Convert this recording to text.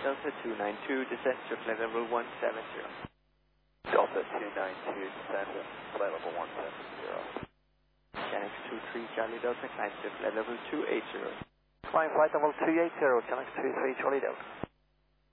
Delta 292, descent to flight level 170. Delta 292, descent to flight level 170. Canex 23 Charlie Delta, climb to flight level 280. Climb flight level 280, Canex 23 Charlie Delta.